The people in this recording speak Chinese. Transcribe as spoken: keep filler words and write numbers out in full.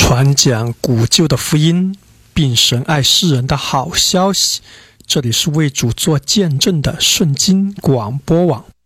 传讲古旧的福音，并神爱世人的好消息。这里是为主做见证的顺经广播网。